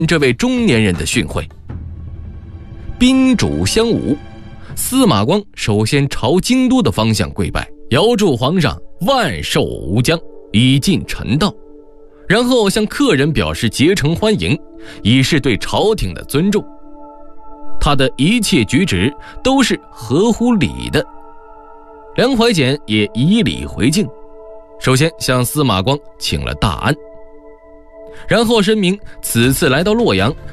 这位中年人的训诲。宾主相晤，司马光首先朝京都的方向跪拜，遥祝皇上万寿无疆，以尽臣道，然后向客人表示竭诚欢迎，以示对朝廷的尊重。他的一切举止都是合乎礼的。梁怀简也以礼回敬，首先向司马光请了大安，然后声明此次来到洛阳